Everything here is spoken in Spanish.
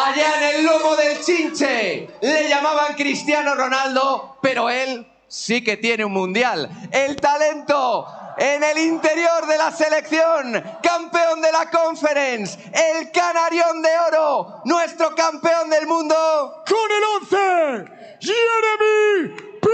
Allá en el lomo del Chinche le llamaban Cristiano Ronaldo, pero él sí que tiene un mundial. El talento en el interior de la selección, campeón de la Conference, el canarión de oro, nuestro campeón del mundo